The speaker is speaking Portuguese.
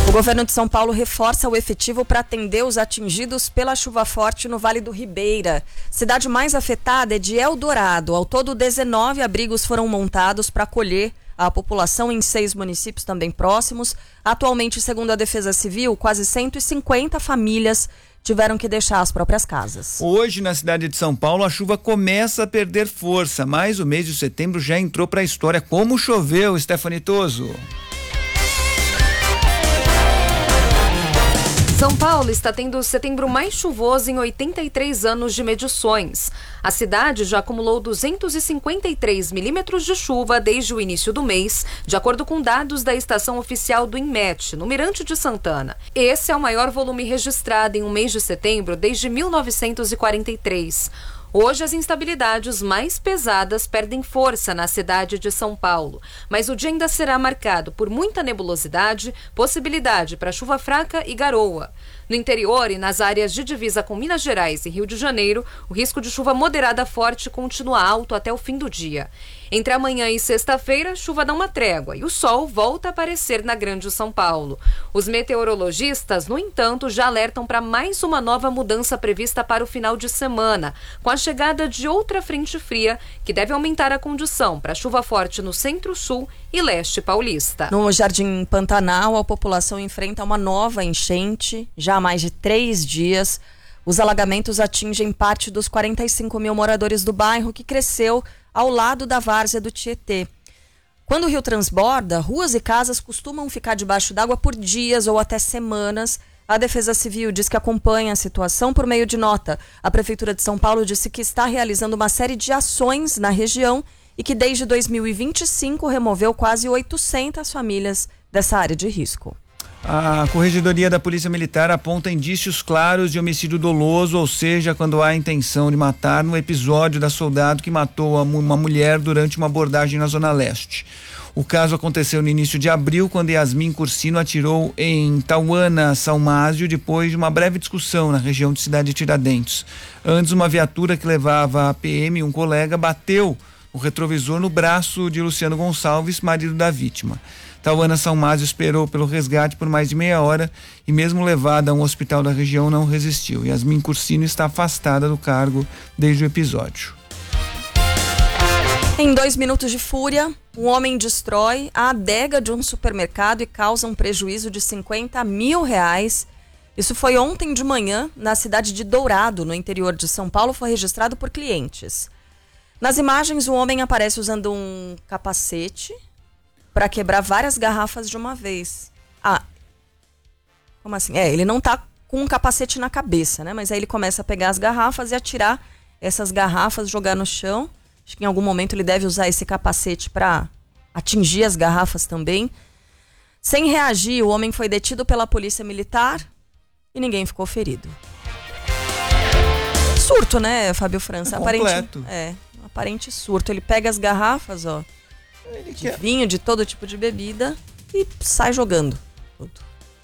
O governo de São Paulo reforça o efetivo para atender os atingidos pela chuva forte no Vale do Ribeira. Cidade mais afetada é de Eldorado. Ao todo, 19 abrigos foram montados para acolher a população em 6 municípios também próximos. Atualmente, segundo a Defesa Civil, quase 150 famílias tiveram que deixar as próprias casas. Hoje, na cidade de São Paulo, a chuva começa a perder força, mas o mês de setembro já entrou para a história. Como choveu, Stephanie Toso? São Paulo está tendo o setembro mais chuvoso em 83 anos de medições. A cidade já acumulou 253 milímetros de chuva desde o início do mês, de acordo com dados da estação oficial do INMET, no Mirante de Santana. Esse é o maior volume registrado em um mês de setembro desde 1943. Hoje, as instabilidades mais pesadas perdem força na cidade de São Paulo, mas o dia ainda será marcado por muita nebulosidade, possibilidade para chuva fraca e garoa. No interior e nas áreas de divisa com Minas Gerais e Rio de Janeiro, o risco de chuva moderada forte continua alto até o fim do dia. Entre amanhã e sexta-feira, a chuva dá uma trégua e o sol volta a aparecer na Grande São Paulo. Os meteorologistas, no entanto, já alertam para mais uma nova mudança prevista para o final de semana, com a chegada de outra frente fria, que deve aumentar a condição para chuva forte no centro-sul e leste paulista. No Jardim Pantanal, a população enfrenta uma nova enchente, já há mais de 3 dias. Os alagamentos atingem parte dos 45 mil moradores do bairro, que cresceu ao lado da várzea do Tietê. Quando o rio transborda, ruas e casas costumam ficar debaixo d'água por dias ou até semanas. A Defesa Civil diz que acompanha a situação por meio de nota. A Prefeitura de São Paulo disse que está realizando uma série de ações na região e que desde 2025 removeu quase 800 famílias dessa área de risco. A Corregedoria da Polícia Militar aponta indícios claros de homicídio doloso, ou seja, quando há a intenção de matar, no episódio da soldado que matou uma mulher durante uma abordagem na Zona Leste. O caso aconteceu no início de abril, quando Yasmin Cursino atirou em Tauana Salmásio depois de uma breve discussão na região de Cidade Tiradentes. Antes, uma viatura que levava a PM e um colega bateu o retrovisor no braço de Luciano Gonçalves, marido da vítima. Tauana Salmásio esperou pelo resgate por mais de meia hora e, mesmo levada a um hospital da região, não resistiu. Yasmin Cursino está afastada do cargo desde o episódio. Em 2 minutos de fúria, um homem destrói a adega de um supermercado e causa um prejuízo de R$50 mil. Isso foi ontem de manhã, na cidade de Dourado, no interior de São Paulo. Foi registrado por clientes. Nas imagens, o homem aparece usando um capacete para quebrar várias garrafas de uma vez. Como assim? Ele não tá com um capacete na cabeça, né? Mas aí ele começa a pegar as garrafas e atirar essas garrafas, jogar no chão. Acho que em algum momento ele deve usar esse capacete para atingir as garrafas também. Sem reagir, o homem foi detido pela polícia militar e ninguém ficou ferido. Surto, né, Fábio França? Completo. Aparente surto. Ele pega as garrafas, de vinho, de todo tipo de bebida e sai jogando tudo.